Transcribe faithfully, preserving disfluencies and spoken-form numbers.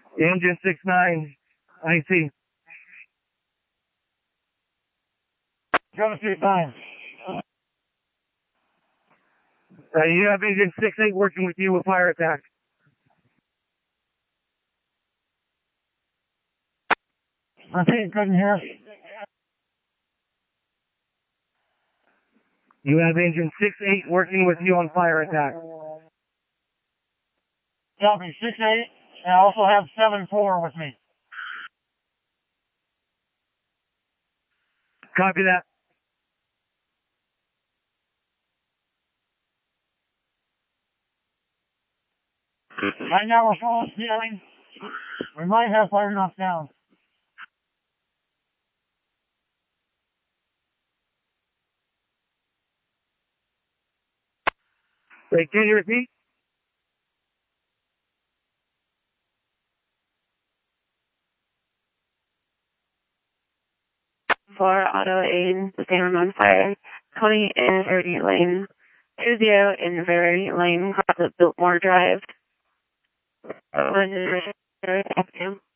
Engine six nine, I C. Go to six nine. Uh, you have engine six eight working with you with fire attack. Repeat, couldn't hear. You have engine six eight working with you on fire attack. Copy, six eight, and I also have seven four with me. Copy that. Right now we're full steering. We might have fire knocked down. Wait, can you repeat? For auto aid, sustainment on fire. twenty in thirty lane. two zero in very lane, cross at Biltmore Drive. One is